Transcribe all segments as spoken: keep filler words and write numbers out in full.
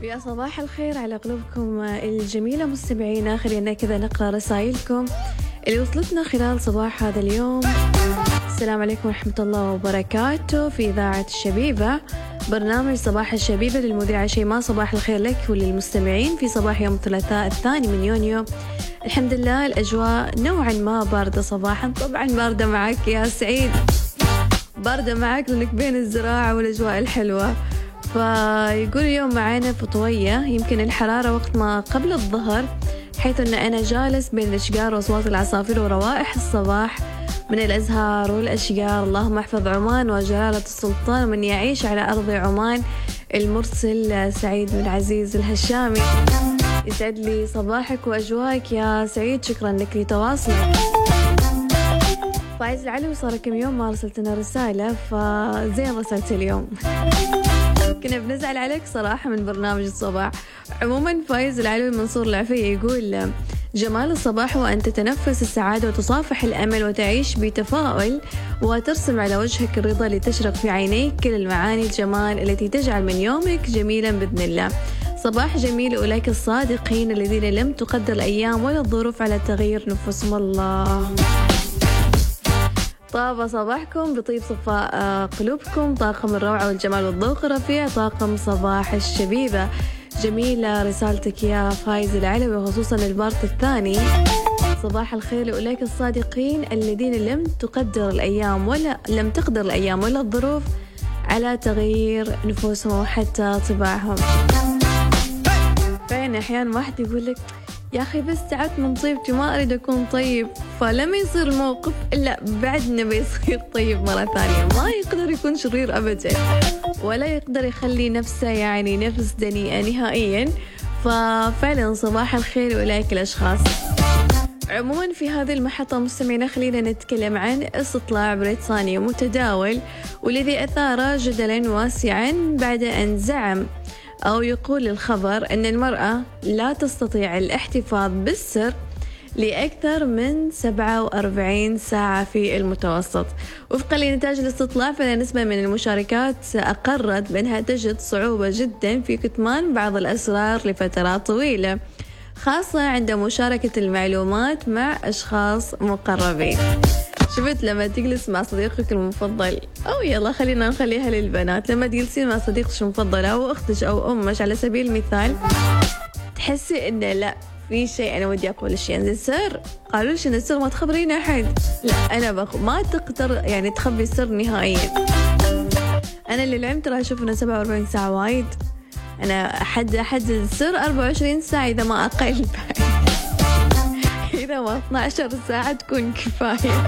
ويا صباح الخير على قلوبكم الجميلة مستمعينا. خلينا كذا نقرأ رسائلكم اللي وصلتنا خلال صباح هذا اليوم. السلام عليكم ورحمة الله وبركاته. في إذاعة الشبيبة برنامج صباح الشبيبة للمذيعة شيماء، صباح الخير لك وللمستمعين في صباح يوم الثلاثاء الثاني من يونيو. الحمد لله الأجواء نوعا ما باردة صباحا، طبعا باردة معك يا سعيد، باردة معك لأنك بين الزراعة والأجواء الحلوة. فيقول اليوم معانا في طوية يمكن الحرارة وقت ما قبل الظهر، حيث أن أنا جالس بين الأشجار وأصوات العصافير وروائح الصباح من الأزهار والأشجار. اللهم احفظ عمان وجلالة السلطان ومن يعيش على أرض عمان. المرسل سعيد بن عزيز الهشامي. يسعد لي صباحك وأجواك يا سعيد، شكرا لك لتواصلك. فايز العلوي صار كم يوم ما رسلت لنا رسالة، فزين رسلت اليوم. كنا بنزعل عليك صراحة من برنامج الصباح. عموما فايز العلوي منصور العفية يقول: جمال الصباح وأن تتنفس السعادة وتصافح الأمل وتعيش بتفاؤل وترسم على وجهك الرضا لتشرق في عينيك كل المعاني الجمال التي تجعل من يومك جميلا بإذن الله. صباح جميل أولئك الصادقين الذين لم تقدر الأيام ولا الظروف على تغيير نفوسهم. الله طاب صباحكم بطيب صفاء قلوبكم، طاقم الروعة والجمال والذوق الرفيع، طاقم صباح الشبيبة. جميلة رسالتك يا فايز العلوي، وخصوصا البارت الثاني. صباح الخير لأولئك الصادقين الذين لم تقدر الأيام ولا لم تقدر الأيام ولا الظروف على تغيير نفوسهم وحتى طباعهم. فعلا أحيانا واحد يقول لك يا أخي بس تعبت من طيبتي ما أريد أكون طيب، فلما يصير الموقف إلا بعدنا بيصير طيب مرة ثانية. ما يقدر يكون شرير أبدا، ولا يقدر يخلي نفسه يعني نفس دنيئة نهائيا. ففعلا صباح الخير لأولئك الأشخاص. عموما في هذه المحطة مستمعينا خلينا نتكلم عن استطلاع بريطاني متداول والذي أثار جدلا واسعا بعد أن زعم أو يقول الخبر أن المرأة لا تستطيع الاحتفاظ بالسر لأكثر من سبعة وأربعين ساعة في المتوسط. وفقا لنتاج الاستطلاع فإن نسبة من المشاركات أقرت بأنها تجد صعوبة جدا في كتمان بعض الأسرار لفترات طويلة، خاصة عند مشاركة المعلومات مع أشخاص مقربين. شفت لما تجلس مع صديقك المفضل، أو يلا خلينا نخليها للبنات، لما تجلسين مع صديقتك المفضلة أو أختك أو أمك على سبيل المثال، تحسي إنه لا في شيء أنا ودي أقول الشيء يعني سر، قالوا ليش إن السر ما تخبرين أحد. لا أنا بخ... ما تقدر يعني تخبي السر نهائيا. أنا اللي العلم ترى أشوف إنه سبعة وأربعين ساعة وايد. أنا أحد أحد السر أربعة وعشرين ساعة إذا ما أقل، إذا ما اثنتي عشرة ساعة تكون كفاية.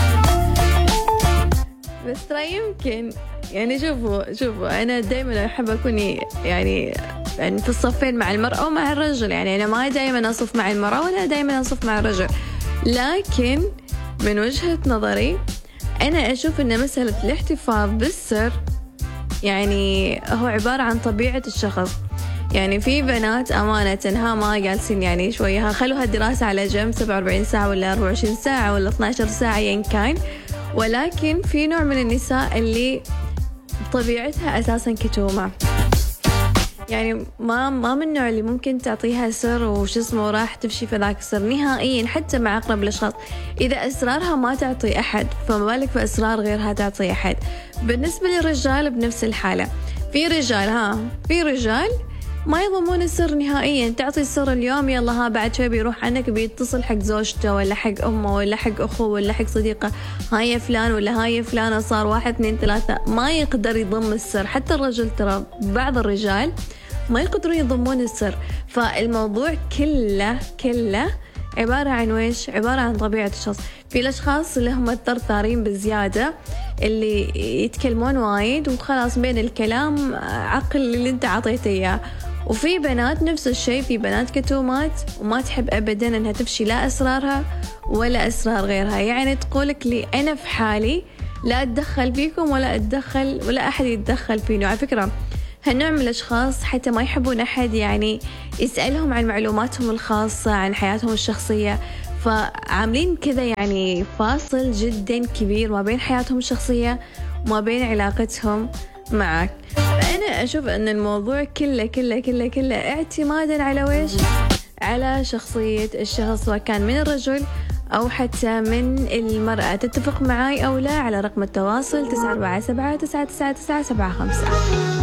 بس ترى يمكن يعني شوفوا شوفوا أنا دايما أحب أكون يعني يعني في الصفين مع المرأة ومع الرجل. يعني أنا ما دايما أصف مع المرأة ولا دايما أصف مع الرجل، لكن من وجهة نظري أنا أشوف أن مسألة الاحتفاظ بالسر يعني هو عبارة عن طبيعة الشخص. يعني في بنات أمانة ها ما جالسين يعني شوية ها خلوا هالدراسة على جنب سبعة وأربعين ساعة ولا أربعة وعشرين ساعة ولا اثنتي عشرة ساعة ين كان، ولكن في نوع من النساء اللي طبيعتها أساسا كتومة. يعني ما ما من النوع اللي ممكن تعطيها سر وش اسمه وراح تفشي في ذاك السر نهائيا، حتى مع أقرب الأشخاص. إذا أسرارها ما تعطي أحد فما بالك في أسرار غيرها تعطي أحد. بالنسبة للرجال بنفس الحالة، في رجال ها في رجال ما يضمون السر نهائيا، تعطي السر اليوم يلا ها بعد شوي بيروح عنك بيتصل حق زوجته ولا حق أمه ولا حق أخوه ولا حق صديقه، هاي فلان ولا هاي فلانة صار واحد اثنين ثلاثة. ما يقدر يضم السر. حتى الرجل ترى بعض الرجال ما يقدرون يضمون السر. فالموضوع كله كله عبارة عن ويش عبارة عن طبيعة الشخص. في الأشخاص اللي هم الثرثارين بالزيادة اللي يتكلمون وايد وخلاص بين الكلام عقل اللي انت عطيته اياه. وفي بنات نفس الشيء، في بنات كتومات وما تحب أبدا أنها تفشي لا أسرارها ولا أسرار غيرها. يعني تقولك لي أنا في حالي لا أتدخل فيكم ولا أتدخل ولا أحد يتدخل فيني. على فكرة هالنوع من الأشخاص حتى ما يحبون أحد يعني يسألهم عن معلوماتهم الخاصة عن حياتهم الشخصية، فعاملين كذا يعني فاصل جدا كبير ما بين حياتهم الشخصية وما بين علاقتهم معك. أنا أشوف أن الموضوع كله كله كله كله اعتمادا على ويش؟ على شخصية الشخص، سواء كان من الرجل أو حتى من المرأة. تتفق معاي أو لا؟ على رقم التواصل تسعة أربعة سبعة تسعة تسعة تسعة سبعة خمسة.